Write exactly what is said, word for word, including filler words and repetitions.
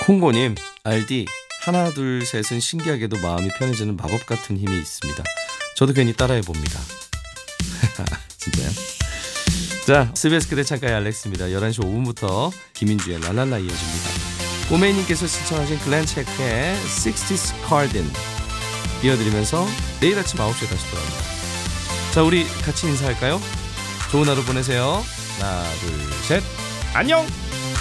콩고님, 알디 하나 둘 셋은 신기하게도 마음이 편해지는 마법 같은 힘이 있습니다. 저도 괜히 따라해봅니다. 진짜요? 자, 에스비에스 그대 창가의 알렉스입니다. 열한 시 오 분부터 김인주의 랄랄라 이어집니다. 꼬메이님께서 신청하신 글렌 체크의 식스티스 Garden 이어드리면서 내일 아침 아홉 시에 다시 돌아옵니다. 자, 우리 같이 인사할까요? 좋은 하루 보내세요. 하나 둘 셋 안녕.